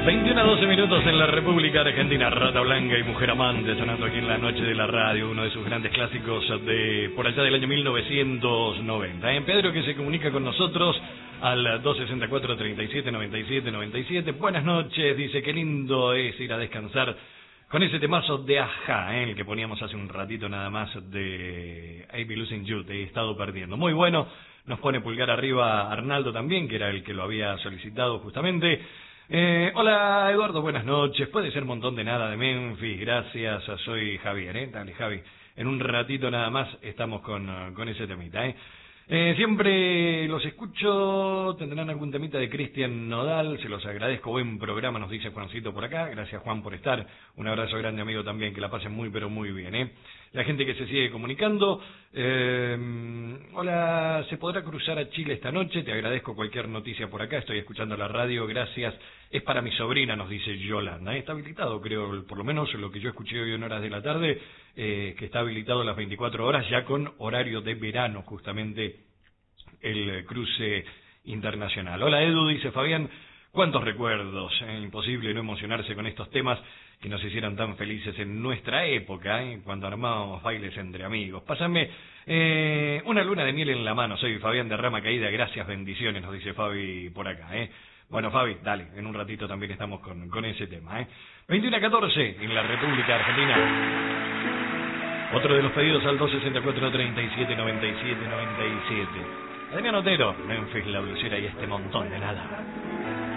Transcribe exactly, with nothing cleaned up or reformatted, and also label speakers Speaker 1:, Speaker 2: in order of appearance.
Speaker 1: veintiuno a doce minutos en la República Argentina. Rata Blanca y Mujer Amante sonando aquí en la noche de la radio, uno de sus grandes clásicos de por allá del año mil novecientos noventa. En Pedro, que se comunica con nosotros al dos sesenta y cuatro, treinta y siete, noventa y siete, noventa y siete. Buenas noches, dice, qué lindo es ir a descansar con ese temazo de Ajá, ¿eh? El que poníamos hace un ratito nada más de I Be Losing You, te he estado perdiendo. Muy bueno, nos pone pulgar arriba Arnaldo también, que era el que lo había solicitado justamente. Eh, hola Eduardo, buenas noches. Puede ser un montón de nada de Memphis, gracias. Soy Javier, ¿eh? Dale, Javi. En un ratito nada más estamos con, con ese temita, ¿eh? Eh, siempre los escucho. Tendrán algún temita de Cristian Nodal, se los agradezco. Buen programa, nos dice Juancito por acá. Gracias, Juan, por estar. Un abrazo grande, amigo, también. Que la pasen muy, pero muy bien, ¿eh? La gente que se sigue comunicando. Eh, hola, ¿se podrá cruzar a Chile esta noche? Te agradezco cualquier noticia por acá. Estoy escuchando la radio, gracias. Es para mi sobrina, nos dice Yolanda. ¿eh? Está habilitado, creo, por lo menos lo que yo escuché hoy en horas de la tarde, eh, que está habilitado las veinticuatro horas, ya con horario de verano, justamente, el cruce internacional. Hola Edu, dice Fabián, cuántos recuerdos, eh, imposible no emocionarse con estos temas que nos hicieran tan felices en nuestra época, eh, cuando armábamos bailes entre amigos. Pásame eh, una luna de miel en la mano, soy Fabián de Rama Caída, gracias, bendiciones, nos dice Fabi por acá. Eh. Bueno, Fabi, dale, en un ratito también estamos con, con ese tema. Eh. veintiuno a catorce en la República Argentina. Otro de los pedidos al dos sesenta y cuatro, treinta y siete, noventa y siete, noventa y siete. Adrián Otero, Memphis, la blusera y este montón de nada.